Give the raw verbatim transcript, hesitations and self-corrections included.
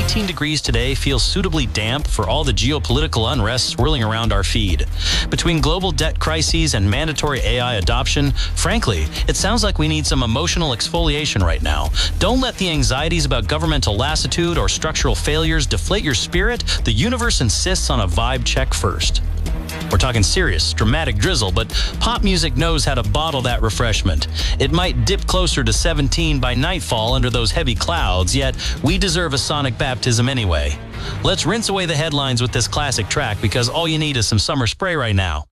eighteen degrees today feels suitably damp for all the geopolitical unrest swirling around our feed. Between global debt crises and mandatory A I adoption, frankly, it sounds like we need some emotional exfoliation right now. Don't let the anxieties about governmental lassitude or structural failures deflate your spirit. The universe insists on a vibe check first. We're talking serious, dramatic drizzle, but pop music knows how to bottle that refreshment. It might dip closer to seventeen by nightfall under those heavy clouds, yet we deserve a sonic baptism anyway. Let's rinse away the headlines with this classic track, because all you need is some summer spray right now.